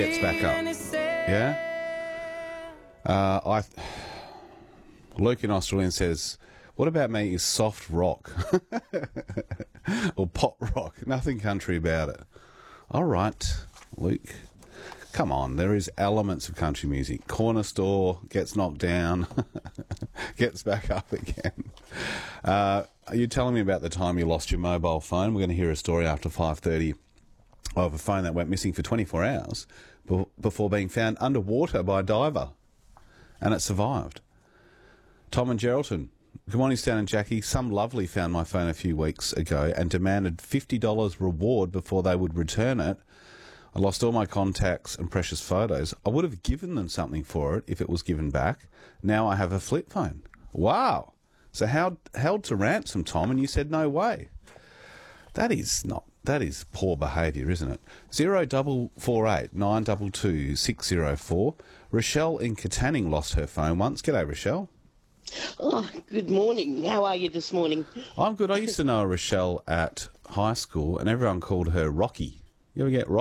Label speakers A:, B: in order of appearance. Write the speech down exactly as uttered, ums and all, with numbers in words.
A: Gets back up. Yeah? Uh, I. Luke in Australian says, what about me is soft rock? Or pop rock. Nothing country about it. All right, Luke. Come on, there is elements of country music. Corner store, gets knocked down, gets back up again. Uh, are you telling me about the time you lost your mobile phone? We're going to hear a story after five thirty of a phone that went missing for twenty-four hours be- before being found underwater by a diver. And it survived. Tom and Geraldton. Good morning, Stan and Jackie. Some lovely found my phone a few weeks ago and demanded fifty dollars reward before they would return it. I lost all my contacts and precious photos. I would have given them something for it if it was given back. Now I have a flip phone. Wow. So held, held to ransom, Tom, and you said no way. That is not, that is poor behaviour, isn't it? Zero double four eight nine double two six zero four. Rochelle in Katanning lost her phone once. G'day, Rochelle.
B: Oh, good morning. How are you this morning?
A: I'm good. I used to know a Rochelle at high school, and everyone called her Rocky. You ever get Rocky?